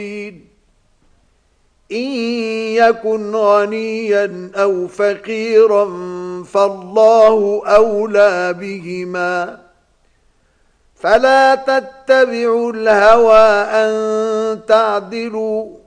إن يكن غنيا أو فقيرا فالله أولى بهما فلا تتبعوا الهوى أن تعدلوا